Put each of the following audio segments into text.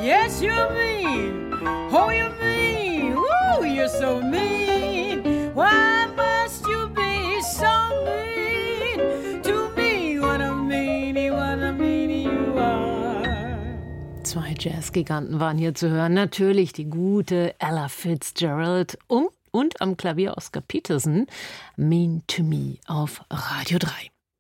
Yes, you're mean. Oh, you're mean. Ooh, you're so mean. Why must you be so mean to me? What a meanie you are. Zwei Jazzgiganten waren hier zu hören. Natürlich die gute Ella Fitzgerald und am Klavier Oscar Peterson. Mean to Me auf Radio 3.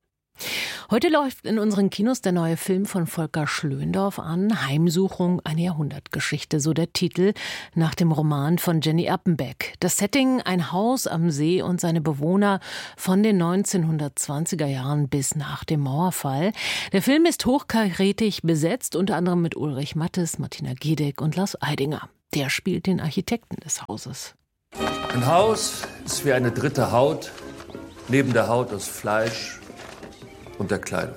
Heute läuft in unseren Kinos der neue Film von Volker Schlöndorff an, Heimsuchung, eine Jahrhundertgeschichte, so der Titel, nach dem Roman von Jenny Appenbeck. Das Setting, ein Haus am See und seine Bewohner von den 1920er Jahren bis nach dem Mauerfall. Der Film ist hochkarätig besetzt, unter anderem mit Ulrich Mattes, Martina Gedeck und Lars Eidinger. Der spielt den Architekten des Hauses. Ein Haus ist wie eine dritte Haut, neben der Haut aus Fleisch und der Kleidung.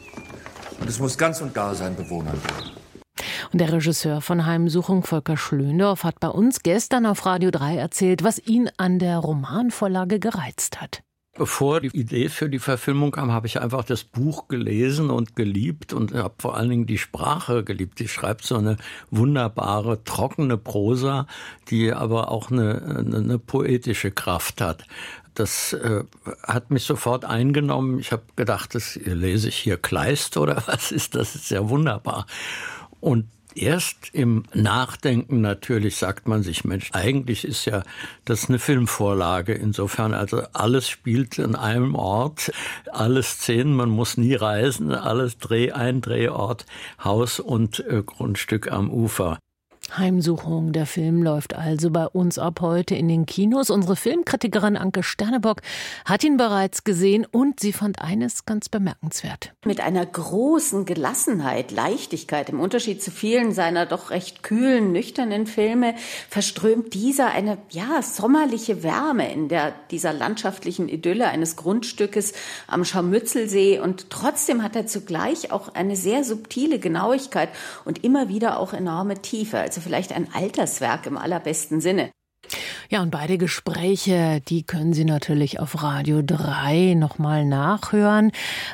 Und es muss ganz und gar seinen Bewohnern gehören. Und der Regisseur von Heimsuchung, Volker Schlöndorff, hat bei uns gestern auf Radio 3 erzählt, was ihn an der Romanvorlage gereizt hat. Bevor die Idee für die Verfilmung kam, habe ich einfach das Buch gelesen und geliebt und habe vor allen Dingen die Sprache geliebt. Die schreibt so eine wunderbare, trockene Prosa, die aber auch eine poetische Kraft hat. Das hat mich sofort eingenommen. Ich habe gedacht, das lese ich hier Kleist oder was ist das? Das ist ja wunderbar. Und erst im Nachdenken natürlich sagt man sich, Mensch, eigentlich ist ja das eine Filmvorlage. Insofern, also alles spielt an einem Ort, alle Szenen, man muss nie reisen, alles ein Drehort, Haus und Grundstück am Ufer. Heimsuchung, der Film läuft also bei uns ab heute in den Kinos. Unsere Filmkritikerin Anke Sternebock hat ihn bereits gesehen und sie fand eines ganz bemerkenswert. Mit einer großen Gelassenheit, Leichtigkeit, im Unterschied zu vielen seiner doch recht kühlen, nüchternen Filme, verströmt dieser eine sommerliche Wärme in dieser landschaftlichen Idylle eines Grundstückes am Scharmützelsee. Und trotzdem hat er zugleich auch eine sehr subtile Genauigkeit und immer wieder auch enorme Tiefe. Also vielleicht ein Alterswerk im allerbesten Sinne. Ja, und beide Gespräche, die können Sie natürlich auf Radio 3 nochmal nachhören.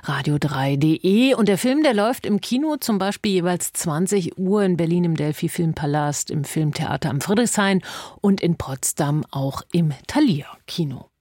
Radio3.de. Und der Film, der läuft im Kino zum Beispiel jeweils 20 Uhr in Berlin im Delphi Filmpalast, im Filmtheater am Friedrichshain und in Potsdam auch im Thalia Kino.